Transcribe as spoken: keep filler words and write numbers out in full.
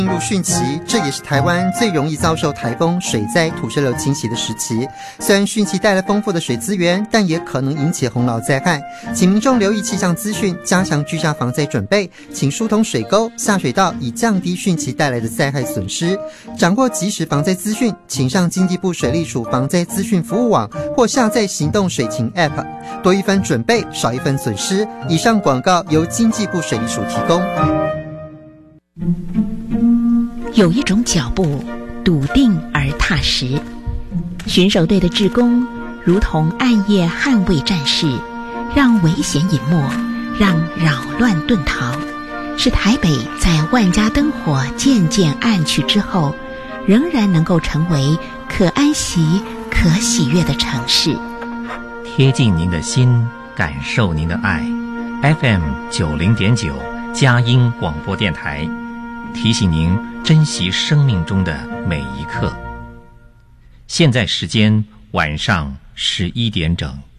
进入汛期，这也是台湾最容易遭受台风、水灾、土石流侵袭的时期。虽然汛期带来丰富的水资源，但也可能引起洪涝灾害。请民众留意气象资讯，加强居家防灾准备，请疏通水沟、下水道，以降低汛期带来的灾害损失。掌握即时防灾资讯，请上经济部水利署防灾资讯服务网或下载行动水情 App。多一分准备，少一分损失。以上广告由经济部水利署提供。 有一种脚步笃定而踏实，巡守队的志工如同暗夜捍卫战士，让危险隐没，让扰乱遁逃，使台北在万家灯火渐渐暗去之后，仍然能够成为可安息、可喜悦的城市。 贴近您的心，感受您的爱。F M 九零点九佳音广播电台，提醒您珍惜生命中的每一刻。现在时间晚上十一点整。